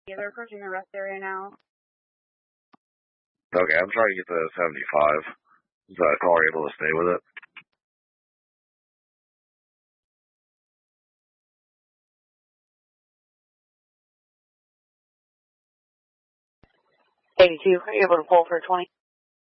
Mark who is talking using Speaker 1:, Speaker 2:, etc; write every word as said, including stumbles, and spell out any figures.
Speaker 1: Yeah, they're approaching the rest area now.
Speaker 2: Okay, I'm trying to get to seventy-five. Is that car able to stay with it?
Speaker 1: eighty-two, are you able to pull for twenty?